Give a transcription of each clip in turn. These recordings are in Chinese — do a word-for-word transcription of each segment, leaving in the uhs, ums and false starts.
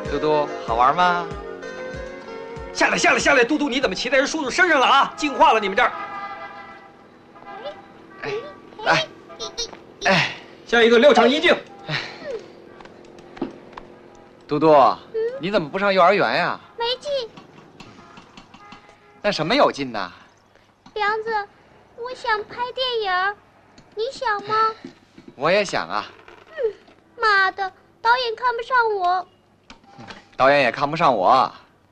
嘟嘟，好玩吗？ 下来，下来，下来！嘟嘟，你怎么骑在人叔叔身上了啊？净化了你们这儿。 哎，来，哎， 下一个廖场一静。 嘟嘟，你怎么不上幼儿园呀？ 没劲。 那什么有劲呢？ 梁子，我想拍电影，你想吗？ 我也想啊。 嗯，妈的，导演看不上我。 导演也看不上我。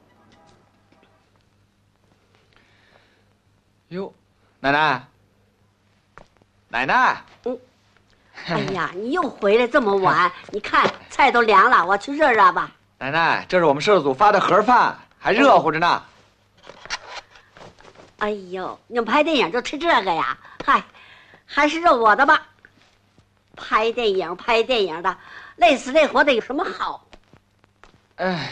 哟，奶奶，奶奶， 嗯，哎呀，你又回来这么晚，你看菜都凉了，我去热热吧。 奶奶，这是我们摄制组发的盒饭，还热乎着呢。 哎呦，你们拍电影就吃这个呀？嗨，还是肉我的吧。拍电影拍电影的，累死累活的有什么好？ 哎，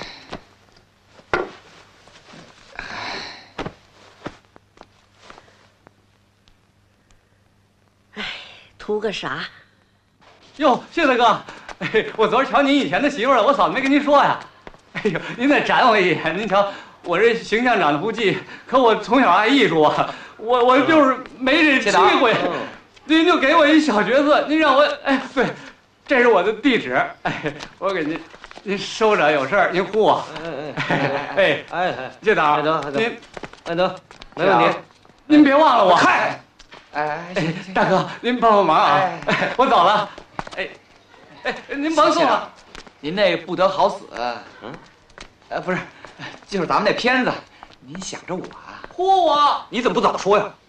哎，图个啥？ 哟，谢大哥，哎，我昨儿瞧您以前的媳妇了，我嫂子没跟您说呀。哎呦，您再展我一眼，您瞧我这形象长得不济，可我从小爱艺术啊，我我就是没这机会。您就给我一小角色，您让我哎，对，这是我的地址，哎，我给您。您收着，有事儿您呼我。 哎哎哎哎， 谢导， 海德， 您， 海德，没问题， 您别忘了我。 嗨，哎哎，大哥，您帮帮忙啊！哎，我走了。哎，哎，您甭送了。 您那不得好死，嗯，呃，不是，就是咱们那片子，您想着我啊。 呼我， 你怎么不早说呀？